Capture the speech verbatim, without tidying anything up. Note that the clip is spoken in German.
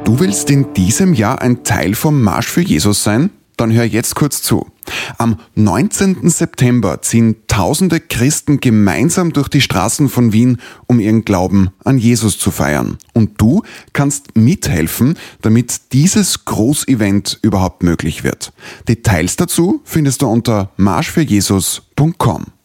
Du willst in diesem Jahr ein Teil vom Marsch für Jesus sein? Dann hör jetzt kurz zu. Am neunzehnten September ziehen tausende Christen gemeinsam durch die Straßen von Wien, um ihren Glauben an Jesus zu feiern. Und du kannst mithelfen, damit dieses Großevent überhaupt möglich wird. Details dazu findest du unter marsch für jesus punkt com.